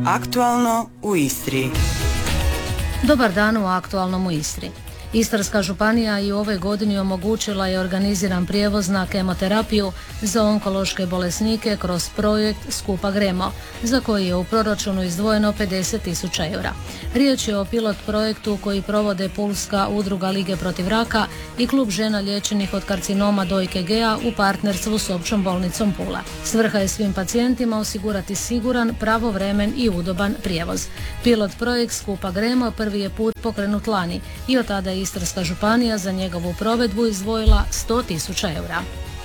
Aktualno u Istri. Dobar dan u Aktualnom u Istri. Istarska županija i u ovoj godini omogućila je organiziran prijevoz na kemoterapiju za onkološke bolesnike kroz projekt Skupa gremo, za koji je u proračunu izdvojeno 50.000 eura. Riječ je o pilot projektu koji provode Pulska udruga Lige protiv raka i klub žena liječenih od karcinoma dojke Gea u partnerstvu s Općom bolnicom Pula. Svrha je svim pacijentima osigurati siguran, pravovremen i udoban prijevoz. Pilot projekt Skupa gremo prvi je put pokrenut lani i od tada je Istarska županija za njegovu provedbu izdvojila 100.000 eura.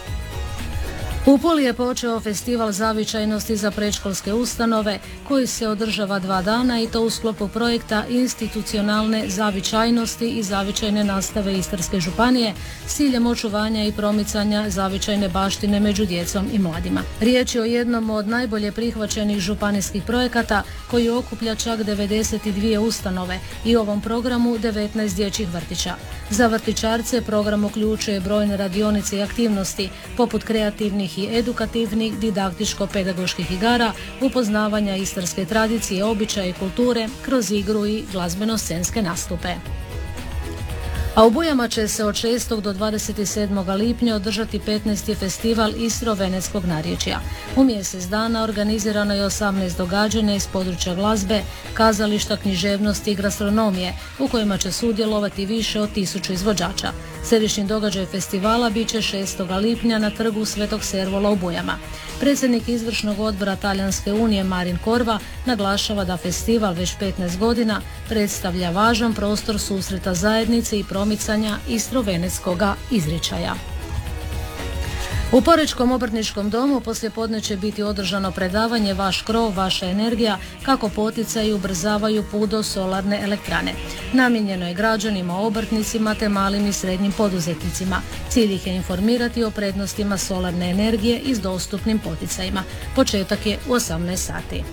U Puli je počeo festival zavičajnosti za predškolske ustanove koji se održava 2 dana i to u sklopu projekta institucionalne zavičajnosti i zavičajne nastave Istarske županije s ciljem očuvanja i promicanja zavičajne baštine među djecom i mladima. Riječ je o jednom od najbolje prihvaćenih županijskih projekata koji okuplja čak 92 ustanove i u ovom programu 19 dječjih vrtića. Za vrtićarce program uključuje brojne radionice i aktivnosti poput kreativnih i edukativnih didaktičko-pedagoških igara, upoznavanja istarske tradicije, običaja i kulture kroz igru i glazbeno-scenske nastupe. A u Bujama će se od 6. do 27. lipnja održati 15. festival Istro-Venetskog narječja. U mjesec dana organizirano je 18 događanja iz područja glazbe, kazališta, književnosti i gastronomije, u kojima će sudjelovati više od 1000 izvođača. Središnji događaj festivala bit će 6. lipnja na trgu Svetog Servola u Bujama. Predsjednik izvršnog odbora Talijanske unije Marin Korva naglašava da festival već 15 godina predstavlja važan prostor susreta zajednice i promicanja istro-venetskoga izričaja. U Porečkom obrtničkom domu poslijepodne će biti održano predavanje Vaš krov, vaša energija, kako poticaju i ubrzavaju put do solarne elektrane. Namijenjeno je građanima, obrtnicima te malim i srednjim poduzetnicima. Cilj ih je informirati o prednostima solarne energije i s dostupnim poticajima. Početak je u 18 sati.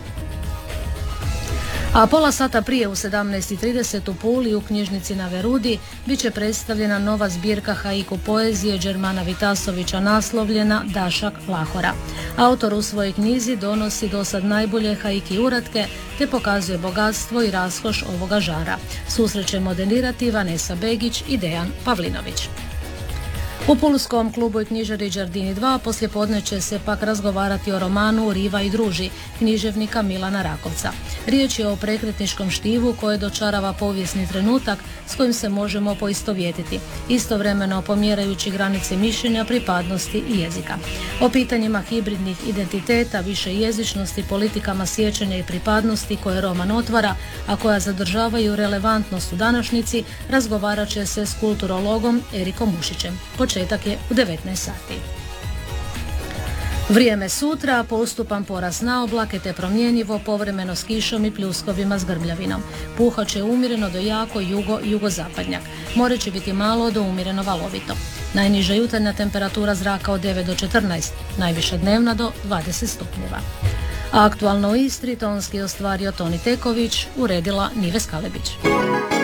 A pola sata prije u 17.30 u Puli u knjižnici na Verudi bit će predstavljena nova zbirka haiku poezije Đermana Vitasovića naslovljena Dašak Lahora. Autor u svojoj knjizi donosi dosad najbolje haiki uratke te pokazuje bogatstvo i raskoš ovoga žara. Susret će moderirati Vanesa Begić i Dejan Pavlinović. U Pulskom klubu i knjižari Đardini 2 poslijepodne će se pak razgovarati o romanu Riva i druži književnika Milana Rakovca. Riječ je o prekretničkom štivu koje dočarava povijesni trenutak s kojim se možemo poistovjetiti, istovremeno pomjerajući granice mišljenja, pripadnosti i jezika. O pitanjima hibridnih identiteta, više jezičnosti, politikama sjećanja i pripadnosti koje roman otvara, a koja zadržavaju relevantnost u današnjici, razgovarat će se s kulturologom Erikom Mušićem. Početak je u 19 sati. Vrijeme sutra, postupan porast na oblake te promjenjivo, povremeno s kišom i pljuskovima s grmljavinom. Puhat će umjereno do jako jugozapadnjak. More će biti malo do umjereno valovito. Najniža jutarnja temperatura zraka od 9 do 14, najviša dnevna do 20 stupnjeva. A aktualno u Istri tonski ostvario Toni Teković, uredila Nive Skalebić.